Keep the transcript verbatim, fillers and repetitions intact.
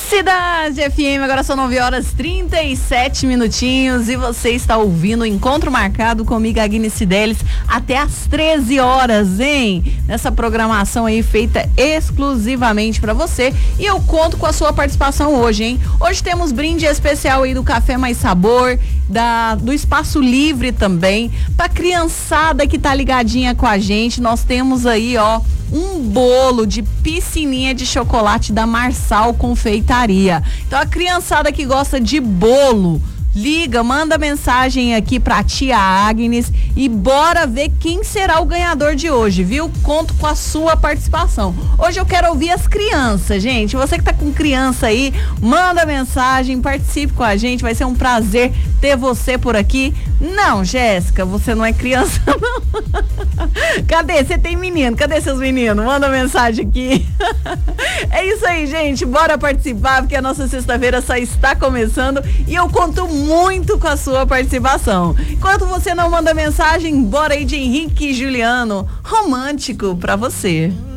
Cidade F M, agora são nove horas e trinta e sete minutinhos e você está ouvindo o Encontro Marcado comigo, Agnes Cideles, até às treze horas, hein? Nessa programação aí feita exclusivamente para você, e eu conto com a sua participação hoje, hein? Hoje temos brinde especial aí do Café Mais Sabor, da, do Espaço Livre também, pra criançada que tá ligadinha com a gente. Nós temos aí, ó, um bolo de piscininha de chocolate da Marçal Confeitaria. Então a criançada que gosta de bolo, liga, manda mensagem aqui pra tia Agnes e bora ver quem será o ganhador de hoje, viu? Conto com a sua participação. Hoje eu quero ouvir as crianças, gente. Você que tá com criança aí, manda mensagem, participe com a gente, vai ser um prazer ter você por aqui. Não, Jéssica, você não é criança, não. Cadê? Você tem menino? Cadê seus meninos? Manda mensagem aqui. É isso aí, gente. Bora participar, porque a nossa sexta-feira só está começando e eu conto muito com a sua participação. Enquanto você não manda mensagem, bora aí de Henrique e Juliano, romântico pra você.